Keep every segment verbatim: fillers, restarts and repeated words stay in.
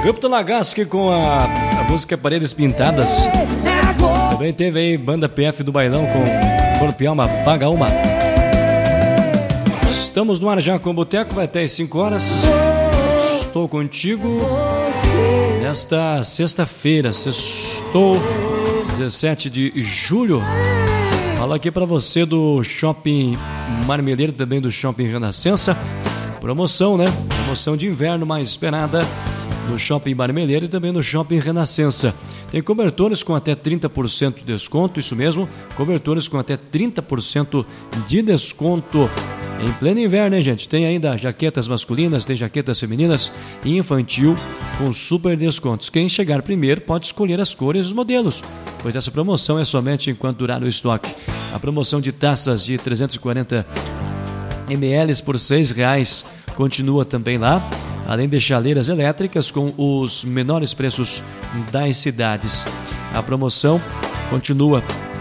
Grupo Lagasque com a, a música Paredes Pintadas. Também teve aí Banda P F do Bailão com Corpo e Alma, Paga Uma. Estamos no ar já com o Boteco, vai até às cinco horas. Estou contigo nesta sexta-feira, sextou, dezessete de julho. Fala aqui para você do Shopping Marmeleiro, também do Shopping Renascença. Promoção, né? Promoção de inverno mais esperada no Shopping Marmeleiro e também no Shopping Renascença. Tem cobertores com até trinta por cento de desconto, isso mesmo, cobertores com até trinta por cento de desconto. Em pleno inverno, hein, gente? Tem ainda jaquetas masculinas, tem jaquetas femininas e infantil com super descontos. Quem chegar primeiro pode escolher as cores e os modelos, pois essa promoção é somente enquanto durar o estoque. A promoção de taças de trezentos e quarenta mililitros por seis reais continua também lá, além de chaleiras elétricas com os menores preços das cidades. A promoção continua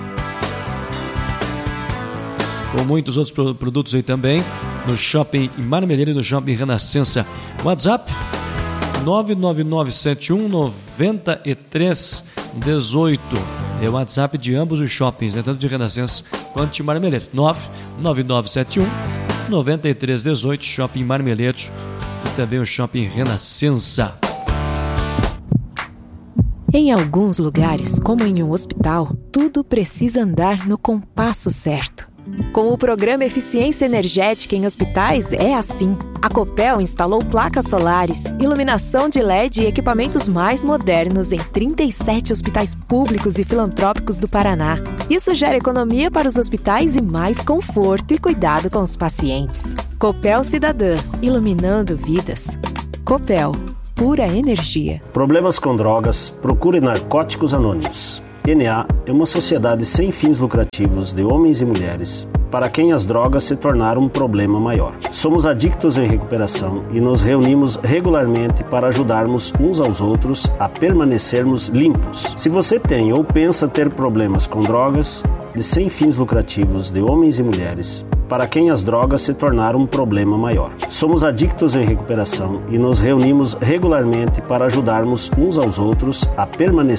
com muitos outros produtos aí também no Shopping Marmeleiro e no Shopping Renascença. WhatsApp nove nove nove sete um nove três um oito. É o WhatsApp de ambos os shoppings, né? Tanto de Renascença quanto de Marmeleiro. nove nove nove sete um nove três um oito, Shopping Marmeleiro e também o Shopping Renascença. Em alguns lugares, como em um hospital, tudo precisa andar no compasso certo. Com o programa Eficiência Energética em Hospitais, é assim. A Copel instalou placas solares, iluminação de L E D e equipamentos mais modernos em trinta e sete hospitais públicos e filantrópicos do Paraná. Isso gera economia para os hospitais e mais conforto e cuidado com os pacientes. Copel Cidadã, iluminando vidas. Copel, pura energia. Problemas com drogas? Procure Narcóticos Anônimos. N A é uma sociedade sem fins lucrativos de homens e mulheres para quem as drogas se tornaram um problema maior. Somos adictos em recuperação e nos reunimos regularmente para ajudarmos uns aos outros a permanecermos limpos. Se você tem ou pensa ter problemas com drogas de sem fins lucrativos de homens e mulheres para quem as drogas se tornaram um problema maior. Somos adictos em recuperação e nos reunimos regularmente para ajudarmos uns aos outros a permanecer